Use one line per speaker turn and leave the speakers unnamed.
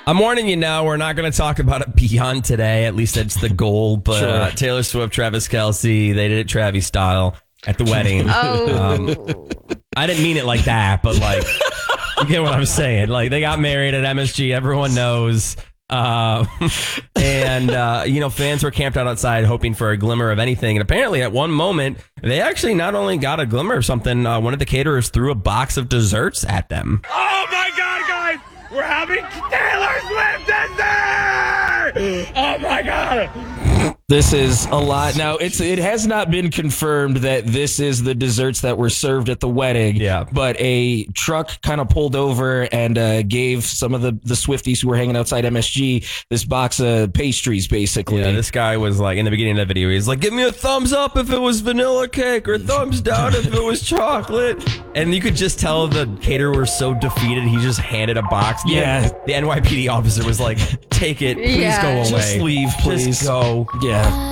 I'm warning you now, we're not going to talk about it beyond today. At least that's the goal. But
Sure.
Taylor Swift, Travis Kelce, they did it Travis style at the wedding. I didn't mean it like that, but like, you get what I'm saying. Like, they got married at MSG. Everyone knows. Fans were camped out outside hoping for a glimmer of anything. And apparently at one moment, they actually not only got a glimmer of something, one of the caterers threw a box of desserts at them.
Oh my God, guys! We're having Taylor Swift dessert! Oh my God!
This is a lot. Now, it has not been confirmed that this is the desserts that were served at the wedding.
Yeah.
But a truck kind of pulled over and gave some of the Swifties who were hanging outside MSG this box of pastries, basically.
Yeah, this guy was like, in the beginning of the video, he's like, give me a thumbs up if it was vanilla cake or thumbs down if it was chocolate. And you could just tell the caterer was so defeated, he just handed a box.
Yeah.
The NYPD officer was like, take it, please go away.
Just leave, please.
Just go.
Yeah.